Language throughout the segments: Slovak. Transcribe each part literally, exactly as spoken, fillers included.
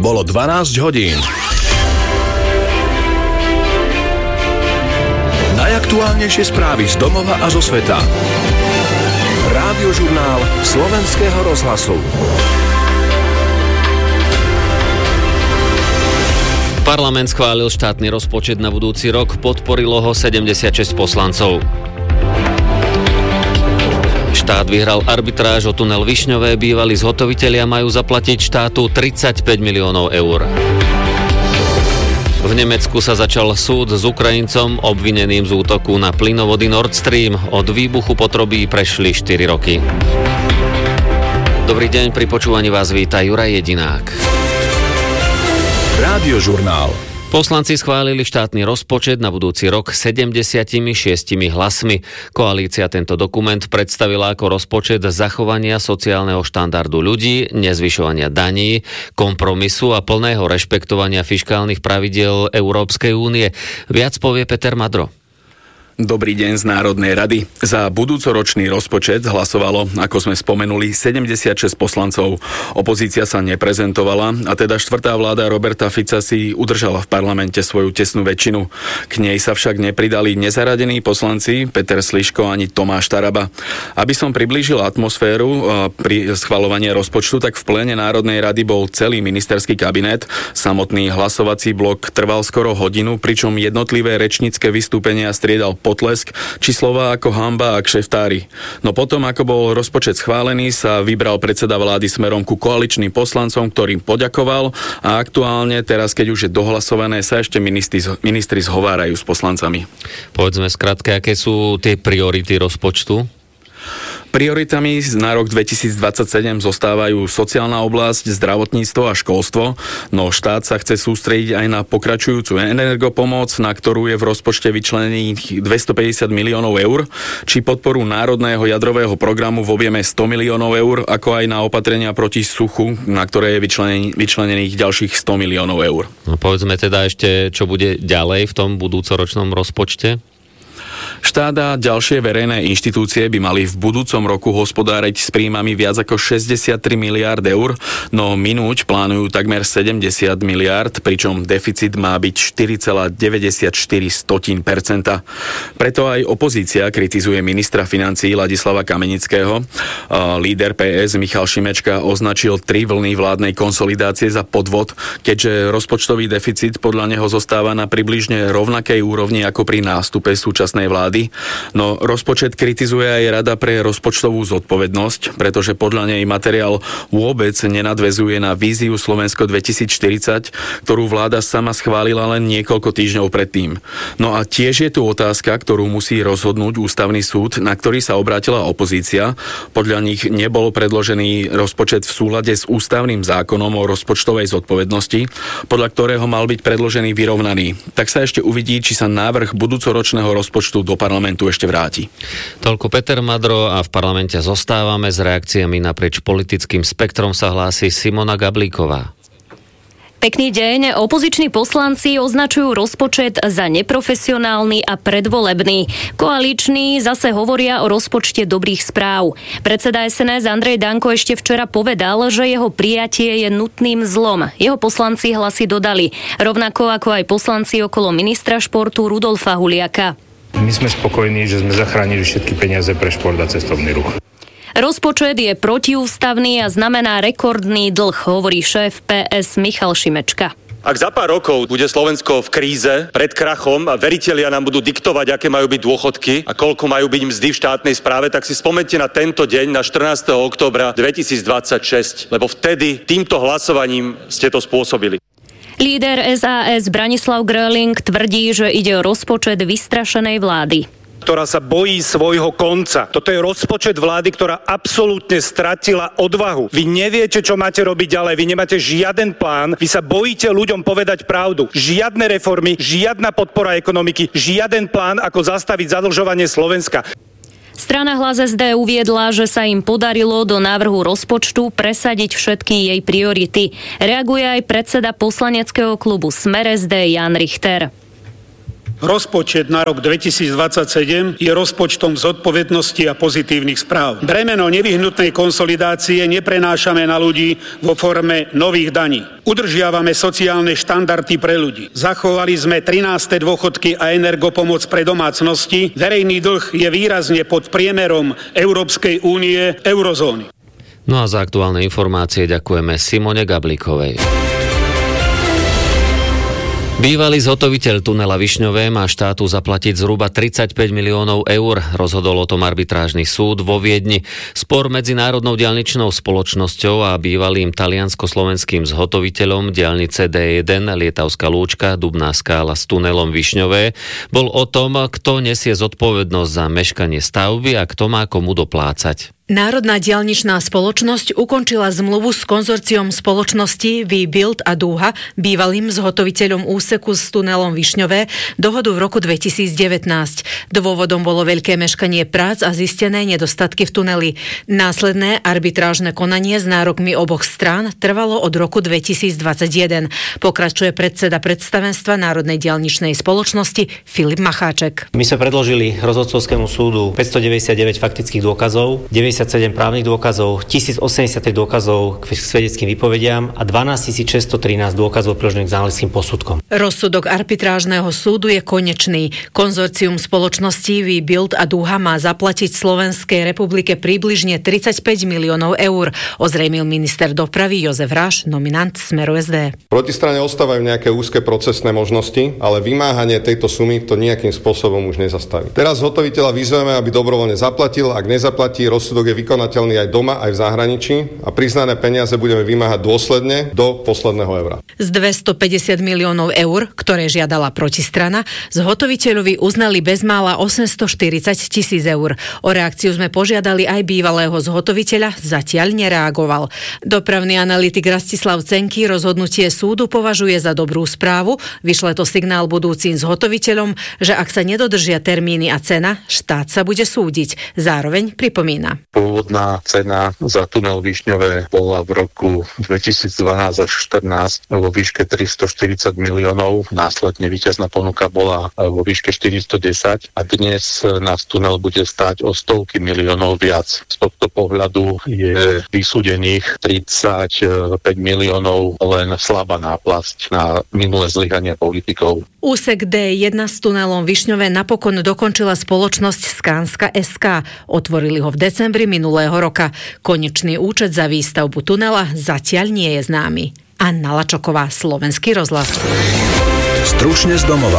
Bolo dvanásť hodín. Najaktuálnejšie správy z domova a zo sveta. Rádiožurnál Slovenského rozhlasu. Parlament schválil štátny rozpočet na budúci rok, podporilo ho sedemdesiatšesť poslancov. Štát vyhral arbitráž o tunel Višňové, bývalí zhotovitelia majú zaplatiť štátu tridsaťpäť miliónov eur. V Nemecku sa začal súd s Ukrajincom obvineným z útoku na plynovody Nord Stream. Od výbuchu potrubí prešli štyri roky. Dobrý deň, pri počúvaní vás víta Juraj Jedinák. Rádiožurnál. Poslanci schválili štátny rozpočet na budúci rok sedemdesiatšesť hlasmi. Koalícia tento dokument predstavila ako rozpočet zachovania sociálneho štandardu ľudí, nezvyšovania daní, kompromisu a plného rešpektovania fiškálnych pravidiel Európskej únie. Viac povie Peter Madro. Dobrý deň z Národnej rady. Za budúcoročný rozpočet hlasovalo, ako sme spomenuli, sedemdesiatšesť poslancov. Opozícia sa neprezentovala a teda štvrtá vláda Roberta Fica si udržala v parlamente svoju tesnú väčšinu. K nej sa však nepridali nezaradení poslanci Peter Sliško ani Tomáš Taraba. Aby som priblížil atmosféru pri schvaľovaní rozpočtu, tak v pléne Národnej rady bol celý ministerský kabinet. Samotný hlasovací blok trval skoro hodinu, pričom jednotlivé rečnícke vystúpenia striedal potlesk, či slová ako hanba a kšeftári. No potom, ako bol rozpočet schválený, sa vybral predseda vlády smerom ku koaličným poslancom, ktorým poďakoval a aktuálne teraz, keď už je dohlasované, sa ešte ministri, ministri zhovárajú s poslancami. Povedzme skratke, aké sú tie priority rozpočtu? Prioritami na rok dvetisícdvadsaťsedem zostávajú sociálna oblasť, zdravotníctvo a školstvo, no štát sa chce sústrediť aj na pokračujúcu energopomoc, na ktorú je v rozpočte vyčlenených dvestopäťdesiat miliónov eur, či podporu národného jadrového programu v objeme sto miliónov eur, ako aj na opatrenia proti suchu, na ktoré je vyčlenených, vyčlenených ďalších sto miliónov eur. No, povedzme teda ešte, čo bude ďalej v tom budúcoročnom rozpočte? Štát a ďalšie verejné inštitúcie by mali v budúcom roku hospodáriť s príjmami viac ako šesťdesiattri miliárd eur, no minúť plánujú takmer sedemdesiat miliárd, pričom deficit má byť štyri celé deväťdesiatštyri percenta. Preto aj opozícia kritizuje ministra financií Ladislava Kamenického. Líder pé es Michal Šimečka označil tri vlny vládnej konsolidácie za podvod, keďže rozpočtový deficit podľa neho zostáva na približne rovnakej úrovni ako pri nástupe súčasnej vlády. No rozpočet kritizuje aj Rada pre rozpočtovú zodpovednosť, pretože podľa nej materiál vôbec nenadväzuje na víziu Slovensko dvetisícštyridsať, ktorú vláda sama schválila len niekoľko týždňov predtým. No a tiež je tu otázka, ktorú musí rozhodnúť ústavný súd, na ktorý sa obrátila opozícia. Podľa nich nebol predložený rozpočet v súlade s ústavným zákonom o rozpočtovej zodpovednosti, podľa ktorého mal byť predložený vyrovnaný. Tak sa ešte uvidí, či sa návrh budúcoročného rozpočtu do parlamentu ešte vráti. Toľko Peter Madro a v parlamente zostávame. S reakciami naprieč politickým spektrom sa hlási Simona Gablíková. Pekný deň. Opoziční poslanci označujú rozpočet za neprofesionálny a predvolebný. Koaliční zase hovoria o rozpočte dobrých správ. Predseda es en es Andrej Danko ešte včera povedal, že jeho prijatie je nutným zlom. Jeho poslanci hlasy dodali. Rovnako ako aj poslanci okolo ministra športu Rudolfa Huliaka. My sme spokojní, že sme zachránili všetky peniaze pre šport a cestovný ruch. Rozpočet je protiústavný a znamená rekordný dlh, hovorí šéf pé es Michal Šimečka. Ak za pár rokov bude Slovensko v kríze, pred krachom a veritelia nám budú diktovať, aké majú byť dôchodky a koľko majú byť mzdy v štátnej správe, tak si spomente na tento deň, na štrnásteho októbra dvetisícdvadsaťšesť, lebo vtedy týmto hlasovaním ste to spôsobili. Líder es a es Branislav Gröling tvrdí, že ide o rozpočet vystrašenej vlády, ktorá sa bojí svojho konca. Toto je rozpočet vlády, ktorá absolútne stratila odvahu. Vy neviete, čo máte robiť ďalej, vy nemáte žiaden plán, vy sa bojíte ľuďom povedať pravdu. Žiadne reformy, žiadna podpora ekonomiky, žiaden plán, ako zastaviť zadlžovanie Slovenska. Strana Hlas es dé uviedla, že sa im podarilo do návrhu rozpočtu presadiť všetky jej priority. Reaguje aj predseda poslaneckého klubu Smer es dé Jan Richter. Rozpočet na rok dvetisícdvadsaťsedem je rozpočtom zodpovednosti a pozitívnych správ. Bremeno nevyhnutnej konsolidácie neprenášame na ľudí vo forme nových daní. Udržiavame sociálne štandardy pre ľudí. Zachovali sme trináste dôchodky a energopomoc pre domácnosti. Verejný dlh je výrazne pod priemerom Európskej únie, eurozóny. No a za aktuálne informácie ďakujeme Simone Gablíkovej. Bývalý zhotoviteľ tunela Višňové má štátu zaplatiť zhruba tridsaťpäť miliónov eur. Rozhodol o tom arbitrážny súd vo Viedni. Spor medzi Národnou diaľničnou spoločnosťou a bývalým taliansko-slovenským zhotoviteľom diaľnice dé jeden Lietavská Lúčka Dubná Skála s tunelom Višňové bol o tom, kto nesie zodpovednosť za meškanie stavby a kto má komu doplácať. Národná diaľničná spoločnosť ukončila zmluvu s konzorciom spoločností V-Build a Dúha, bývalým zhotoviteľom úseku s tunelom Višňové, dohodu v roku dvetisícdevätnásť. Dôvodom bolo veľké meškanie prác a zistené nedostatky v tuneli. Následné arbitrážne konanie s nárokmi oboch strán trvalo od roku dvetisícdvadsaťjeden. Pokračuje predseda predstavenstva Národnej diaľničnej spoločnosti Filip Macháček. My sme predložili rozhodcovskému súdu päťstodeväťdesiatdeväť faktických dôkazov, deväťdesiatsedem právnych dôkazov, tisícosemdesiattri dôkazov k svedeckým výpovediam a dvanásťtisícšesťstotrinásť dôkazov priložených k znaleckým posudkom. Rozsudok arbitrážneho súdu je konečný. Konzorcium spoločností V-Build a Dúha má zaplatiť Slovenskej republike približne tridsaťpäť miliónov eur, ozrejmil minister dopravy Jozef Ráš, nominant Smeru es dé. Proti strane ostávajú nejaké úzke procesné možnosti, ale vymáhanie tejto sumy to nejakým spôsobom už nezastaví. Teraz zhotoviteľa vyzveme, aby dobrovoľne zaplatil, ak nezaplatí, rozsudok je vykonateľný aj doma, aj v zahraničí a priznané peniaze budeme vymáhať dôsledne do posledného eura. Z dvestopäťdesiat miliónov eur, ktoré žiadala protistrana, zhotoviteľovi uznali bezmála osemstoštyridsať tisíc eur. O reakciu sme požiadali aj bývalého zhotoviteľa, zatiaľ nereagoval. Dopravný analytik Rastislav Cenky rozhodnutie súdu považuje za dobrú správu, vyšle to signál budúcim zhotoviteľom, že ak sa nedodržia termíny a cena, štát sa bude súdiť. Zároveň pripomína. Pôvodná cena za tunel Višňové bola v roku dvetisícdvanásť až štrnásť vo výške tristoštyridsať miliónov. Následne víťazná ponuka bola vo výške štyristodesať a dnes nás tunel bude stáť o stovky miliónov viac. Z tohto pohľadu je vysúdených tridsaťpäť miliónov len slabá náplasť na minulé zlyhanie politikov. Úsek dé jeden s tunelom Višňové napokon dokončila spoločnosť Skanska es ká. Otvorili ho v decembri minulého roka. Konečný účet za výstavbu tunela zatiaľ nie je známy. Anna Lačoková, Slovenský rozhlas. Stručne z domova.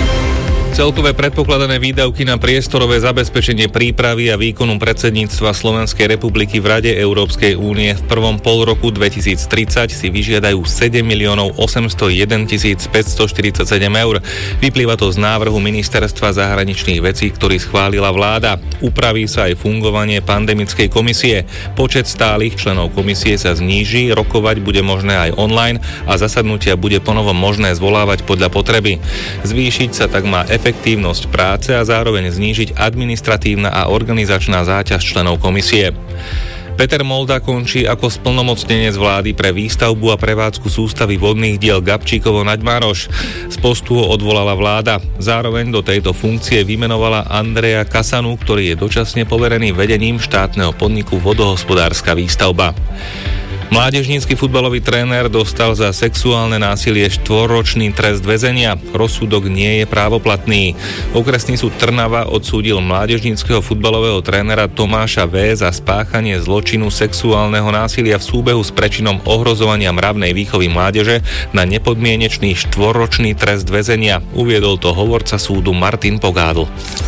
Celkové predpokladané výdavky na priestorové zabezpečenie prípravy a výkonu predsedníctva Slovenskej republiky v Rade Európskej únie v prvom pol roku dvetisíctridsať si vyžiadajú sedem miliónov osemstojeden tisíc päťstoštyridsaťsedem eur. Vyplýva to z návrhu Ministerstva zahraničných vecí, ktorý schválila vláda. Upraví sa aj fungovanie pandemickej komisie. Počet stálych členov komisie sa zníži, rokovať bude možné aj online a zasadnutia bude ponovom možné zvolávať podľa potreby. Zvýšiť sa tak má efektívnosť efektívnosť práce a zároveň znížiť administratívna a organizačná záťaž členov komisie. Peter Molda končí ako splnomocnenec vlády pre výstavbu a prevádzku sústavy vodných diel Gabčíkovo Naďmároš. Z postu ho odvolala vláda. Zároveň do tejto funkcie vymenovala Andreja Kasanu, ktorý je dočasne poverený vedením štátneho podniku Vodohospodárska výstavba. Mládežnícky futbalový tréner dostal za sexuálne násilie štvorročný trest väzenia. Rozsudok nie je právoplatný. Okresný súd Trnava odsúdil mládežníckeho futbalového trénera Tomáša V. za spáchanie zločinu sexuálneho násilia v súbehu s prečinom ohrozovania mravnej výchovy mládeže na nepodmienečný štvorročný trest väzenia. Uviedol to hovorca súdu Martin Pogádl.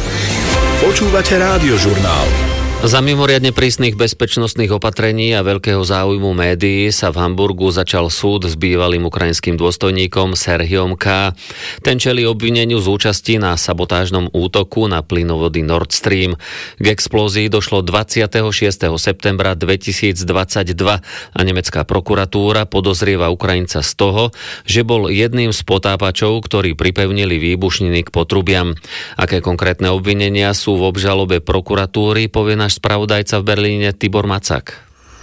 Počúvate Rádiožurnál. Za mimoriadne prísnych bezpečnostných opatrení a veľkého záujmu médií sa v Hamburgu začal súd s bývalým ukrajinským dôstojníkom Serhiom K. Ten čelí obvineniu z účasti na sabotážnom útoku na plynovody Nord Stream. K explózii došlo dvadsiateho šiesteho septembra dvetisícdvadsaťdva a nemecká prokuratúra podozrieva Ukrajinca z toho, že bol jedným z potápačov, ktorí pripevnili výbušniny k potrubiam. Aké konkrétne obvinenia sú v obžalobe prokuratúry, povie náš spravodajca v Berlíne Tibor Macak.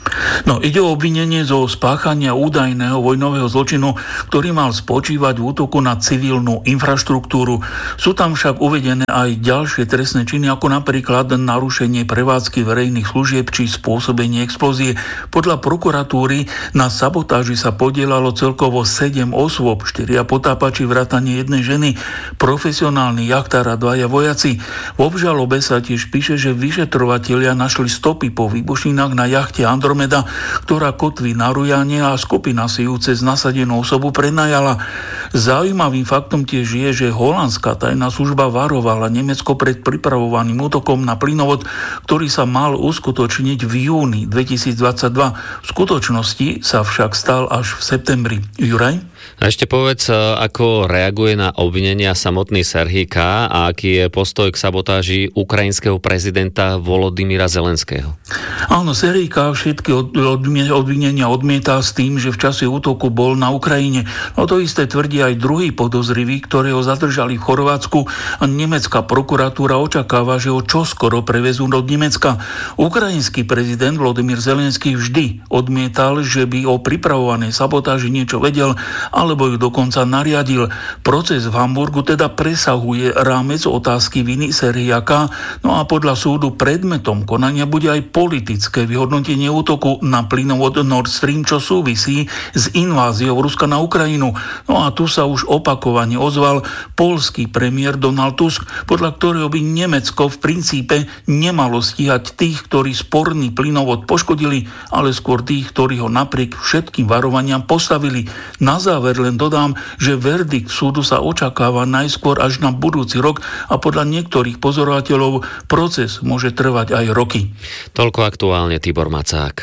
No, ide o obvinenie zo spáchania údajného vojnového zločinu, ktorý mal spočívať v útoku na civilnú infraštruktúru. Sú tam však uvedené aj ďalšie trestné činy, ako napríklad narušenie prevádzky verejných služieb či spôsobenie explózie. Podľa prokuratúry na sabotáži sa podielalo celkovo sedem osôb, štyria potápači vrátane jednej ženy, profesionálny jachtár a dvaja vojaci. V obžalobe sa tiež píše, že vyšetrovatelia našli stopy po výbušninách na jachte Andromeda, ktorá kotví na Rujane a skupina si ju cez nasadenú osobu prenajala. Zaujímavým faktom tiež je, že holandská tajná služba varovala Nemecko pred pripravovaným útokom na plynovod, ktorý sa mal uskutočniť v júni dvetisícdvadsaťdva. V skutočnosti sa však stal až v septembri. Juraj? A ešte povedz, ako reaguje na obvinenia samotný Serhij K. a aký je postoj k sabotáži ukrajinského prezidenta Volodymyra Zelenského. Áno, Serhij K. všetky obvinenia odmieta s tým, že v čase útoku bol na Ukrajine. No to isté tvrdí aj druhý podozrivý, ktorého zadržali v Chorvátsku a nemecká prokuratúra očakáva, že ho čoskoro prevezú do Nemecka. Ukrajinský prezident Volodymyr Zelenský vždy odmietal, že by o pripravovanej sabotáži niečo vedel, alebo ju dokonca nariadil. Proces v Hamburgu teda presahuje rámec otázky viny Serhija K. No a podľa súdu predmetom konania bude aj politické vyhodnotenie útoku na plynovod Nord Stream, čo súvisí s inváziou Ruska na Ukrajinu. No a tu sa už opakovane ozval poľský premiér Donald Tusk, podľa ktorého by Nemecko v princípe nemalo stíhať tých, ktorí sporný plynovod poškodili, ale skôr tých, ktorí ho napriek všetkým varovaniam postavili. Na záver len dodám, že verdikt súdu sa očakáva najskôr až na budúci rok a podľa niektorých pozorovateľov proces môže trvať aj roky. Toľko aktuálne Tibor Macák.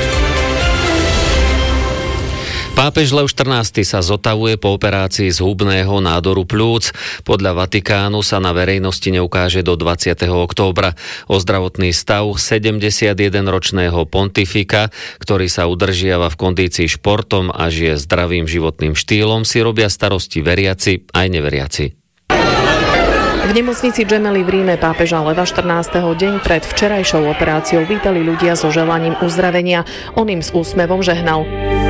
Pápež Lev štrnásty sa zotavuje po operácii zhubného nádoru pľúc. Podľa Vatikánu sa na verejnosti neukáže do dvadsiateho októbra. O zdravotný stav sedemdesiatjedenročného pontifika, ktorý sa udržiava v kondícii športom a žije zdravým životným štýlom, si robia starosti veriaci aj neveriaci. V nemocnici Gemelli v Ríme pápeža Leva štrnásteho deň pred včerajšou operáciou vítali ľudia so želaním uzdravenia. On im s úsmevom žehnal.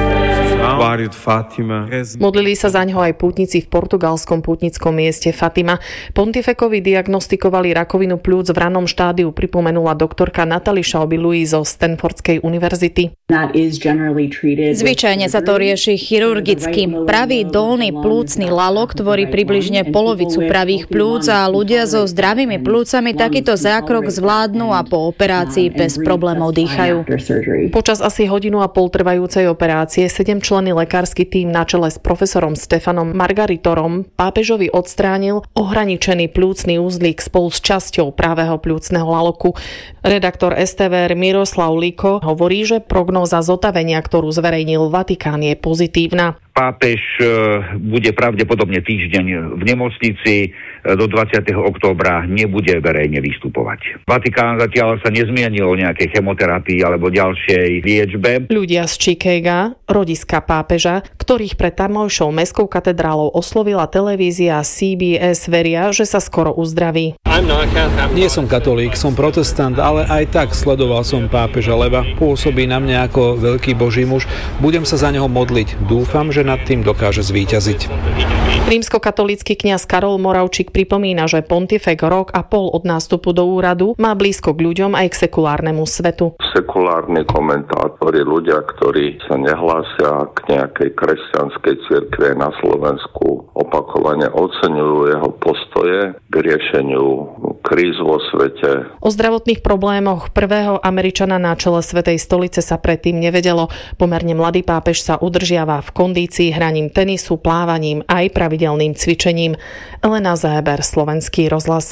Modlili sa za ňoho aj pútnici v portugalskom pútnickom mieste Fatima. Pontifekovi diagnostikovali rakovinu pľúc v ranom štádiu, pripomenula doktorka Natalie Schaube-Louis zo Stanfordskej univerzity. Zvyčajne sa to rieši chirurgicky. Pravý dolný plúcny lalok tvorí približne polovicu pravých pľúc a ľudia so zdravými plúcami takýto zákrok zvládnu a po operácii bez problémov dýchajú. Počas asi hodinu a pol trvajúcej operácie sedem členný lekársky tím na čele s profesorom Stefanom Margaritorom pápežovi odstránil ohraničený pľúcny úzlík spolu s časťou pravého pľúcneho laloku. Redaktor es té vé er Miroslav Liko hovorí, že prognóza zotavenia, ktorú zverejnil Vatikán, je pozitívna. Pápež bude pravdepodobne týždeň v nemocnici, do dvadsiateho októbra nebude verejne vystupovať. Vatikán zatiaľ sa nezmienil o nejakej chemoterapii alebo ďalšej liečbe. Ľudia z Chicaga, rodiska pápeža, ktorých pred tamojšou mestskou katedrálou oslovila televízia C B S, veria, že sa skoro uzdraví. Nie som katolík, som protestant, ale aj tak sledoval som pápeža Leva. Pôsobí na mňa ako veľký boží muž. Budem sa za neho modliť. Dúfam, že nad tým dokáže zvíťaziť. Rímskokatolícky kňaz Karol Moravčík pripomína, že pontifek rok a pol od nástupu do úradu má blízko k ľuďom aj k sekulárnemu svetu. Sekulárni komentátori, ľudia, ktorí sa nehlásia k nejakej kresťanskej cirkvi na Slovensku, opakovane oceňujú jeho postoje k riešeniu kríz vo svete. O zdravotných problémoch prvého Američana na čele Svätej stolice sa predtým nevedelo. Pomerne mladý pápež sa udržiava v kondícii hraním tenisu, plávaním aj pravidelným cvičením. Elena Záber, Slovenský rozhlas.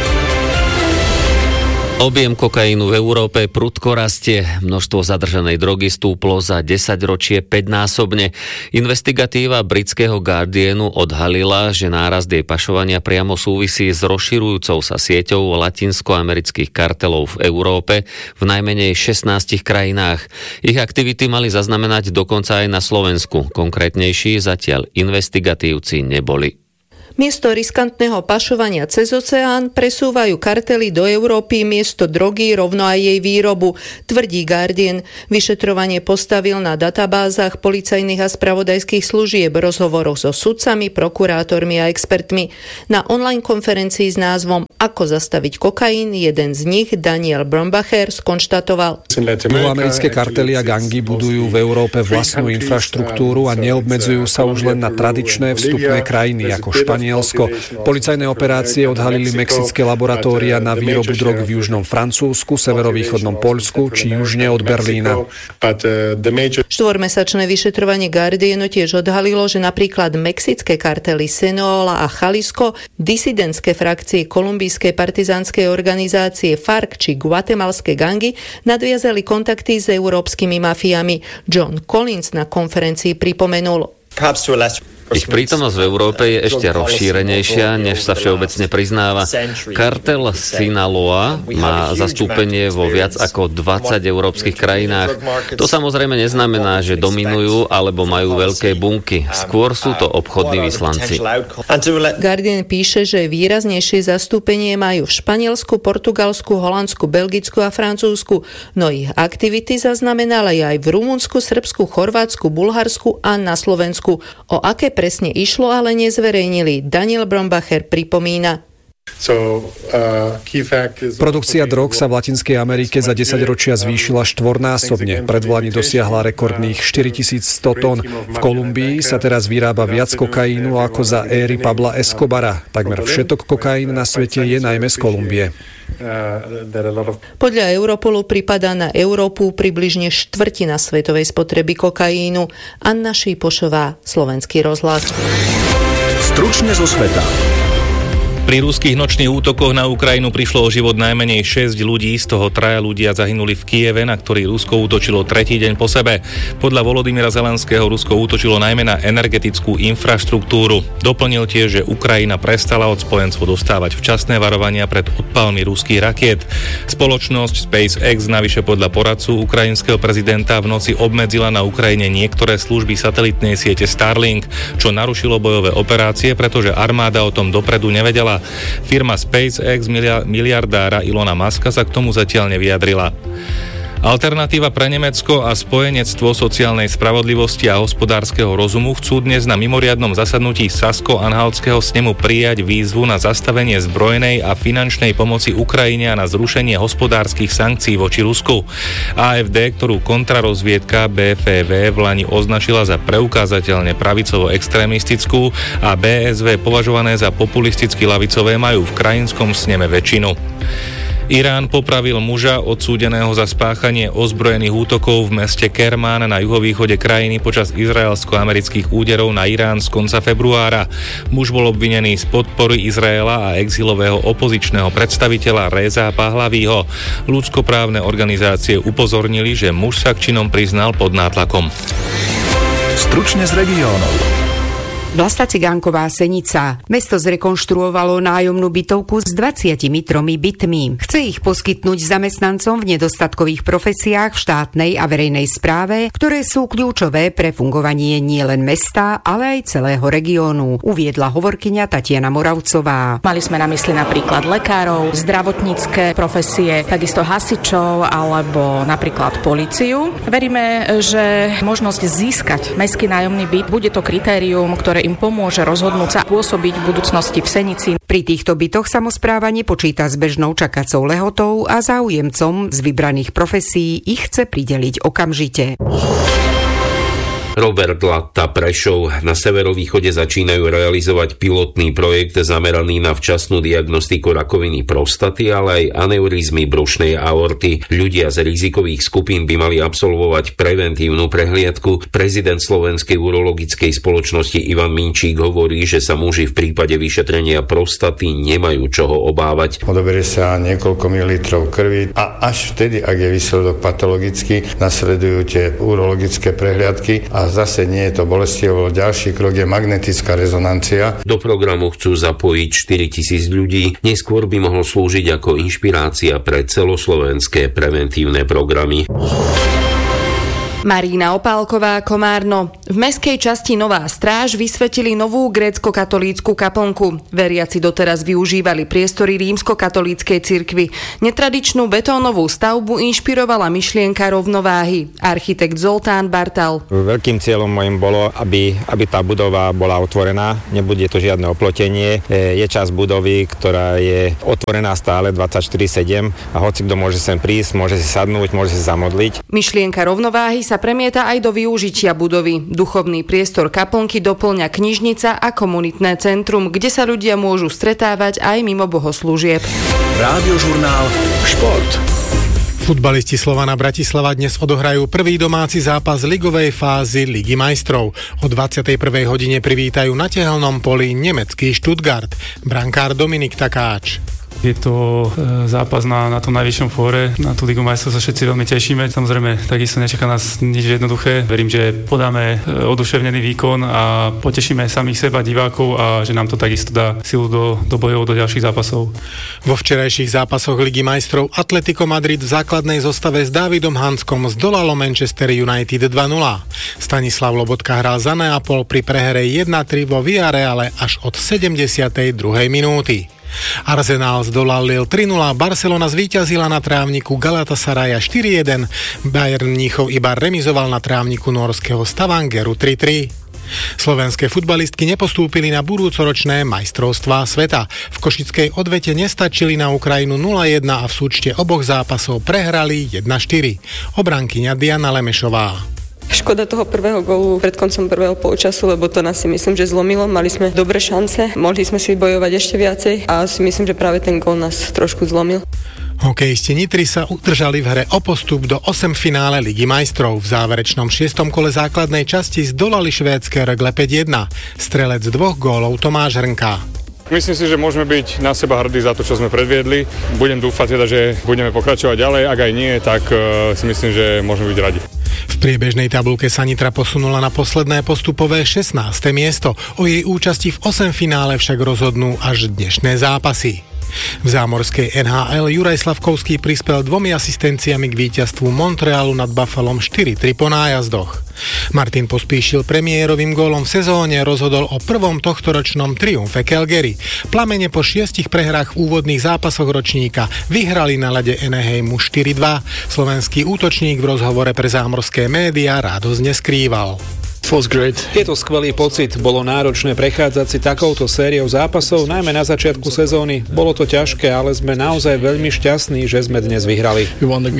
Objem kokainu v Európe prudko rastie. Množstvo zadržanej drogy stúplo za desaťročie päťnásobne. Investigatíva britského Guardianu odhalila, že nárast jej pašovania priamo súvisí s rozširujúcou sa sieťou latinskoamerických kartelov v Európe v najmenej šestnástich krajinách. Ich aktivity mali zaznamenať dokonca aj na Slovensku. Konkrétnejší zatiaľ investigatívci neboli. Miesto riskantného pašovania cez oceán presúvajú kartely do Európy miesto drogy rovno aj jej výrobu, tvrdí Guardian. Vyšetrovanie postavil na databázach policajných a spravodajských služieb, rozhovoroch so sudcami, prokurátormi a expertmi. Na online konferencii s názvom Ako zastaviť kokain jeden z nich, Daniel Brombacher, skonštatoval: Americké kartely a gangy budujú v Európe vlastnú infraštruktúru a neobmedzujú sa už len na tradičné vstupné krajiny ako Španielsko. Policajné operácie odhalili mexické laboratória na výrobu drog v južnom Francúzsku, severovýchodnom Poľsku či južne od Berlína. Štvormesačné vyšetrovanie Guardianu tiež odhalilo, že napríklad mexické kartely Sinaloa a Jalisco, disidentské frakcie kolumbijskej partizánskej organizácie FARC či guatemalské gangy nadviazali kontakty s európskymi mafiami. John Collins na konferencii pripomenul: Ich prítomnosť v Európe je ešte rozšírenejšia, než sa všeobecne priznáva. Kartel Sinaloa má zastúpenie vo viac ako dvadsať európskych krajinách. To samozrejme neznamená, že dominujú alebo majú veľké bunky. Skôr sú to obchodní vyslanci. Guardian píše, že výraznejšie zastúpenie majú v Španielsku, Portugalsku, Holandsku, Belgicku a Francúzsku. No ich aktivity zaznamenali aj v Rumunsku, Srbsku, Chorvátsku, Bulharsku a na Slovensku. O aké presne išlo, ale nezverejnili. Daniel Brombacher pripomína: Produkcia drog sa v Latinskej Amerike za desaťročia zvýšila štvornásobne. Predvlani dosiahla rekordných štyritisícsto tón. V Kolumbii sa teraz vyrába viac kokainu ako za éry Pabla Escobara. Takmer všetok kokain na svete je najmä z Kolumbie. Podľa Europolu pripadá na Európu približne štvrtina svetovej spotreby kokainu. Anna Šípošová, Slovenský rozhlas. Stručne zo sveta. Pri ruských nočných útokoch na Ukrajinu prišlo o život najmenej šesť ľudí, z toho traja ľudia zahynuli v Kieve, na ktorý Rusko útočilo tretí deň po sebe. Podľa Volodymyra Zelenského Rusko útočilo najmä na energetickú infraštruktúru. Doplnil tiež, že Ukrajina prestala od spojencov dostávať včasné varovania pred odpalmi ruských rakiet. Spoločnosť SpaceX navyše podľa poradcu ukrajinského prezidenta v noci obmedzila na Ukrajine niektoré služby satelitnej siete Starlink, čo narušilo bojové operácie, pretože armáda o tom dopredu nevedela. Firma SpaceX miliardára Ilona Muska sa k tomu zatiaľ nevyjadrila. Alternatíva pre Nemecko a spojenectvo sociálnej spravodlivosti a hospodárskeho rozumu chcú dnes na mimoriadnom zasadnutí Sasko-Anhaltského snemu prijať výzvu na zastavenie zbrojnej a finančnej pomoci Ukrajine a na zrušenie hospodárskych sankcií voči Rusku. á ef dé, ktorú kontrarozviedka bé ef vé v lani označila za preukázateľne pravicovo-extrémistickú a bé es vé považované za populisticky ľavicové, majú v krajinskom sneme väčšinu. Irán popravil muža odsúdeného za spáchanie ozbrojených útokov v meste Kermán na juhovýchode krajiny počas izraelsko-amerických úderov na Irán z konca februára. Muž bol obvinený z podpory Izraela a exilového opozičného predstaviteľa Reza Pahlavího. Ľudskoprávne organizácie upozornili, že muž sa k činom priznal pod nátlakom. Stručne z regiónov. Vlasta Cigánková Senica. Mesto zrekonštruovalo nájomnú bytovku s dvadsiatimi tromi bytmi. Chce ich poskytnúť zamestnancom v nedostatkových profesiách v štátnej a verejnej správe, ktoré sú kľúčové pre fungovanie nielen mesta, ale aj celého regiónu, uviedla hovorkyňa Tatiana Moravcová. Mali sme na mysli napríklad lekárov, zdravotnícke profesie, takisto hasičov alebo napríklad políciu. Veríme, že možnosť získať mestský nájomný byt bude to kritérium, ktoré im pomôže rozhodnúť sa pôsobiť v budúcnosti v Senici. Pri týchto bytoch samospráva nepočíta s bežnou čakacou lehotou a záujemcom z vybraných profesí ich chce prideliť okamžite. Robert Latta Prešov. Na severovýchode začínajú realizovať pilotný projekt zameraný na včasnú diagnostiku rakoviny prostaty, ale aj aneurizmy brušnej aorty. Ľudia z rizikových skupín by mali absolvovať preventívnu prehliadku. Prezident Slovenskej urologickej spoločnosti Ivan Minčík hovorí, že sa muži v prípade vyšetrenia prostaty nemajú čoho obávať. Odoberie sa niekoľko mililitrov krvi a až vtedy, ak je výsledok patologický, nasledujú tie urologické prehliadky a zase nie je to bolestivo. Ďalší krok je magnetická rezonancia. Do programu chcú zapojiť štyritisíc ľudí. Neskôr by mohol slúžiť ako inšpirácia pre celoslovenské preventívne programy. Marína Opálková, Komárno. V mestskej časti Nová Stráž vysvetili novú grécko-katolícku kaplnku. Veriaci doteraz využívali priestory rímsko-katolíckej cirkvi. Netradičnú betónovú stavbu inšpirovala myšlienka rovnováhy. Architekt Zoltán Bartal. Veľkým cieľom mojím bolo, aby, aby tá budova bola otvorená. Nebude to žiadne oplotenie. Je časť budovy, ktorá je otvorená stále dvadsaťštyri sedem a hoci kto môže sem prísť, môže si sadnúť, môže si zamodliť. Myšlienka rovnováhy sa premieta aj do využitia budovy. Duchovný priestor kaplnky doplňa knižnica a komunitné centrum, kde sa ľudia môžu stretávať aj mimo bohoslúžieb. Rádiožurnál Šport. Futbalisti Slovana Bratislava dnes odohrajú prvý domáci zápas ligovej fázy Ligy majstrov. O dvadsiatej prvej hodine privítajú na tehelnom poli nemecký Stuttgart. Brankár Dominik Takáč. Je to zápas na, na tom najvyššom fóre. Na tú Ligu majstrov sa všetci veľmi tešíme. Samozrejme, takisto nečaká nás nič jednoduché. Verím, že podáme oduševnený výkon a potešíme samých seba, divákov a že nám to takisto dá silu do, do bojov, do ďalších zápasov. Vo včerajších zápasoch Ligy majstrov Atletico Madrid v základnej zostave s Dávidom Hanskom zdolalo Manchester United dva nula. Stanislav Lobotka hral za Neapol pri prehre jedna tri vo Villareale až od sedemdesiatej druhej minúty. Arsenal zdolal Lille tri nula, Barcelona zvíťazila na trávniku Galatasaraja štyri jeden, Bayern Mníchov iba remizoval na trávniku norského Stavangeru tri tri. Slovenské futbalistky nepostúpili na budúcoročné majstrovstvá sveta. V košickej odvete nestačili na Ukrajinu nula jedna a v súčte oboch zápasov prehrali jedna štyri. Obrankyňa Diana Lemešová. Škoda toho prvého gólu pred koncom prvého polčasu, lebo to nás si myslím, že zlomilo. Mali sme dobré šance, mohli sme si bojovať ešte viacej a si myslím, že práve ten gól nás trošku zlomil. Hokejisti Nitry sa udržali v hre o postup do osem finále Ligy majstrov. V záverečnom šiestom kole základnej časti zdolali švédske Rögle päť jedna. Strelec dvoch gólov Tomáš Hrnka. Myslím si, že môžeme byť na seba hrdí za to, čo sme predviedli. Budem dúfať teda, že budeme pokračovať ďalej. Ak aj nie, tak uh, si myslím, že môžeme byť radi. V priebežnej tabuľke sa Nitra posunula na posledné postupové šestnáste miesto. O jej účasti v osem finále však rozhodnú až dnešné zápasy. V zámorskej en há el Juraj Slavkovský prispel dvomi asistenciami k víťazstvu Montrealu nad Buffalom štyri tri po nájazdoch. Martin Pospíšil premiérovým gólom v sezóne rozhodol o prvom tohtoročnom triumfe Calgary. Plamene po šiestich prehrách v úvodných zápasoch ročníka vyhrali na ľade Anaheimu štyri dva. Slovenský útočník v rozhovore pre zámorské médiá radosť neskrýval. Je to skvelý pocit, bolo náročné prechádzať si takouto sériou zápasov, najmä na začiatku sezóny. Bolo to ťažké, ale sme naozaj veľmi šťastní, že sme dnes vyhrali.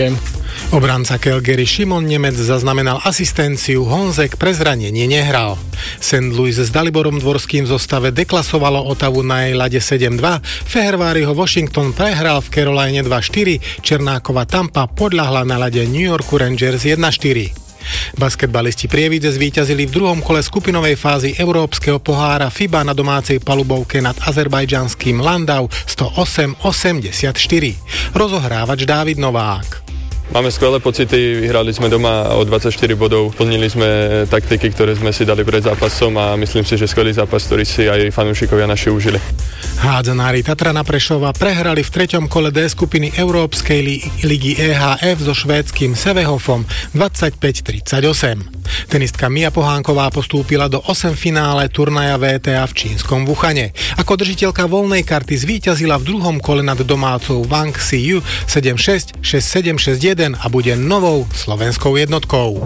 Obranca Calgary Šimon Nemec zaznamenal asistenciu, Honzek pre zranenie nehral. Saint Louis s Daliborom Dvorským v zostave deklasovalo Ottawu na jej ľade sedem dva, Feherváriho Washington prehral v Caroline dva štyri, Černákova Tampa podľahla na ľade New Yorku Rangers jedna štyri. Basketbalisti Prievidze zvíťazili v druhom kole skupinovej fázy Európskeho pohára FIBA na domácej palubovke nad azerbajdžanským Landau sto osem osemdesiatštyri. Rozohrávač Dávid Novák. Máme skvelé pocity, vyhrali sme doma o dvadsaťštyri bodov, plnili sme taktiky, ktoré sme si dali pred zápasom a myslím si, že skvelý zápas, ktorý si aj fanúšikovia naši užili. Hádzanári Tatrana Prešova prehrali v treťom kole D skupiny Európskej ligy é há ef so švédskym Sevehofom dvadsaťpäť tridsaťosem. Tenistka Mia Pohánková postúpila do osem finále turnaja vé té á v čínskom Wuhane. Ako držiteľka voľnej karty zvíťazila v druhom kole nad domácou Wang Xiyu sedem šesť, šesť sedem, šesť jeden a bude novou slovenskou jednotkou.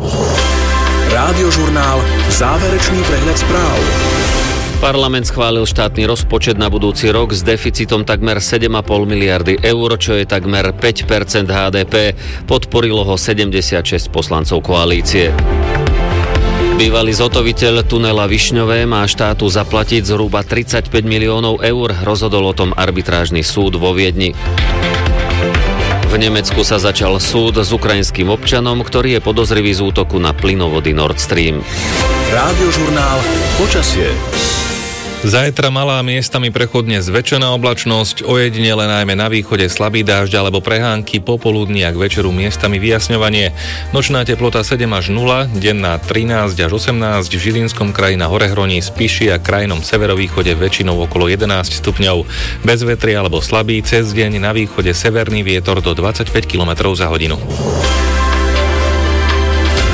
Rádiožurnál Záverečný prehľad správ. Parlament schválil štátny rozpočet na budúci rok s deficitom takmer sedem a pol miliardy eur, čo je takmer päť percent há dé pé. Podporilo ho sedemdesiatšesť poslancov koalície. Bývalý zhotoviteľ tunela Višňové má štátu zaplatiť zhruba tridsaťpäť miliónov eur, rozhodol o tom arbitrážny súd vo Viedni. V Nemecku sa začal súd s ukrajinským občanom, ktorý je podozrivý z útoku na plynovody Nord Stream. Rádiožurnál Počasie. Zajtra malá miestami prechodne zväčšená oblačnosť, ojedinele najmä na východe slabý dážď alebo prehánky, popoludní a k večeru miestami vyjasňovanie. Nočná teplota sedem až nula, denná trinásť až osemnásť, v Žilinskom kraji na Horehroní, Spiši a krajnom severovýchode väčšinou okolo jedenásť stupňov. Bez vetria alebo slabý, cez deň na východe severný vietor do dvadsaťpäť kilometrov za hodinu.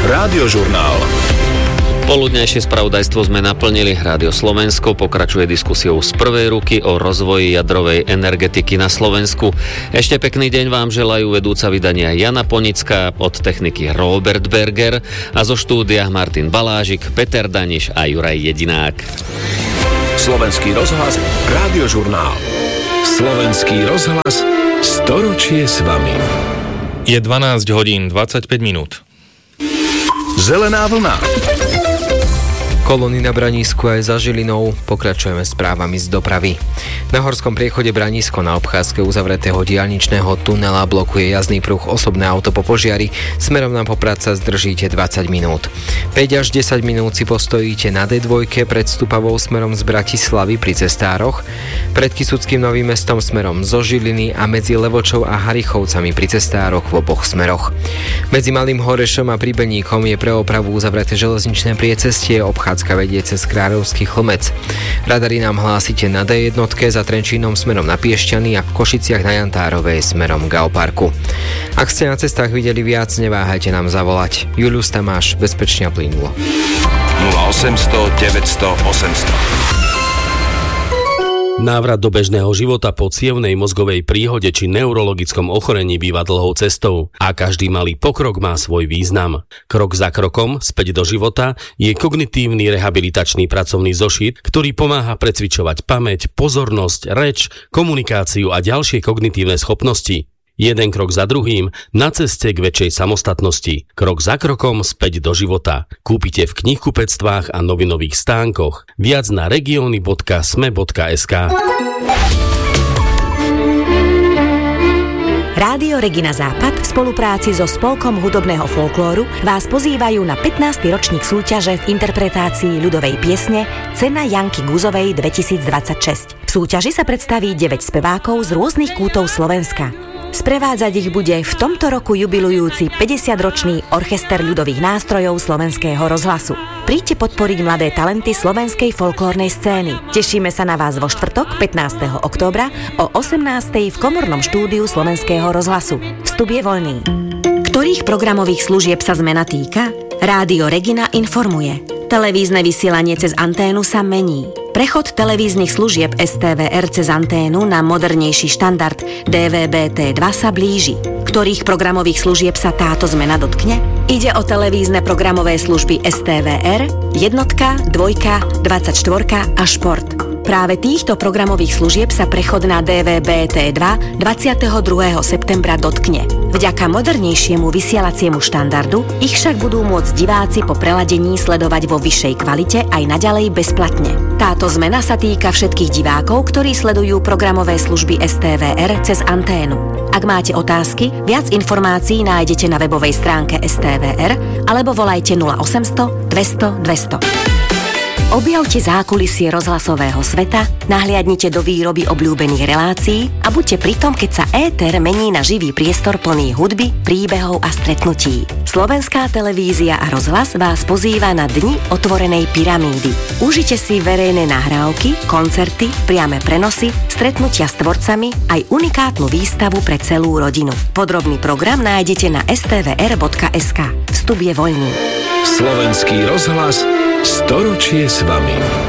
Rádiožurnál. Poludnejšie spravodajstvo sme naplnili. Rádio Slovensko pokračuje diskusiou z prvej ruky o rozvoji jadrovej energetiky na Slovensku. Ešte pekný deň vám želajú vedúca vydania Jana Ponická, od techniky Robert Berger a zo štúdia Martin Balážik, Peter Daniš a Juraj Jedinák. Slovenský rozhlas, Rádiožurnál. Slovenský rozhlas, storočie s vami. Je dvanásť hodín dvadsaťpäť minút. Zelená vlna. Kolóny na Branísku aj za Žilinou. Pokračujeme správami z dopravy. Na horskom priechode Branísko na obchádzke uzavretého diaľničného tunela blokuje jazdný pruh osobné auto po požiari. Smerom na Poprad sa zdržíte dvadsať minút. päť až desať minút si postojíte na dé dva pred Stupavou smerom z Bratislavy pri cestároch, pred Kysuckým Novým Mestom smerom zo Žiliny a medzi Levočou a Harichovcami pri cestároch v oboch smeroch. Medzi Malým Horešom a Príbeníkom je pre opravu uzavreté železničné priecestie, obchádzka vedie cez Kráľovský Chlmec. Radary nám hlásite na dé jedna za Trenčínom smerom na Piešťany a v Košiciach na Jantárovej smerom k Geoparku. Ak ste na cestách videli viac, neváhajte nám zavolať. Julius Tamáš, bezpečne a plynulo. nula osemsto deväťsto osemsto. Návrat do bežného života po cievnej mozgovej príhode či neurologickom ochorení býva dlhou cestou a každý malý pokrok má svoj význam. Krok za krokom späť do života je kognitívny rehabilitačný pracovný zošit, ktorý pomáha precvičovať pamäť, pozornosť, reč, komunikáciu a ďalšie kognitívne schopnosti. Jeden krok za druhým na ceste k väčšej samostatnosti. Krok za krokom späť do života. Kúpite v knihkupectvách a novinových stánkoch. Viac na regióny bodka es em e bodka es ká. Rádio Regina Západ v spolupráci so Spolkom hudobného folklóru vás pozývajú na pätnásty ročník súťaže v interpretácii ľudovej piesne Cena Janky Guzovej dvetisícdvadsaťšesť. V súťaži sa predstaví deväť spevákov z rôznych kútov Slovenska. Sprevádzať ich bude v tomto roku jubilujúci päťdesiatročný orchester ľudových nástrojov Slovenského rozhlasu. Príďte podporiť mladé talenty slovenskej folklórnej scény. Tešíme sa na vás vo štvrtok pätnásteho októbra o osemnástej v komornom štúdiu Slovenského rozhlasu. Vstup je voľný. Ktorých programových služieb sa zmena týka? Rádio Regina informuje. Televízne vysielanie cez anténu sa mení. Prechod televíznych služieb es té vé er cez anténu na modernejší štandard dé vé bé té dva sa blíži. Ktorých programových služieb sa táto zmena dotkne? Ide o televízne programové služby es té vé er, jednotka, dvojka, dvadsaťštyri a šport. Práve týchto programových služieb sa prechod na dé vé bé té dva dvadsiateho druhého septembra dotkne. Vďaka modernejšiemu vysielaciemu štandardu ich však budú môcť diváci po preladení sledovať vo vyššej kvalite aj naďalej bezplatne. Táto zmena sa týka všetkých divákov, ktorí sledujú programové služby es té vé er cez anténu. Ak máte otázky, viac informácií nájdete na webovej stránke es té vé er alebo volajte nula osemsto dvesto dvesto. Objavte zákulisie rozhlasového sveta, nahliadnite do výroby obľúbených relácií a buďte pri tom, keď sa éter mení na živý priestor plný hudby, príbehov a stretnutí. Slovenská televízia a rozhlas vás pozýva na Dni otvorenej pyramídy. Užite si verejné nahrávky, koncerty, priame prenosy, stretnutia s tvorcami aj unikátnu výstavu pre celú rodinu. Podrobný program nájdete na es té vé er bodka es ká. Vstup je voľný. Slovenský rozhlas, storočie s vami.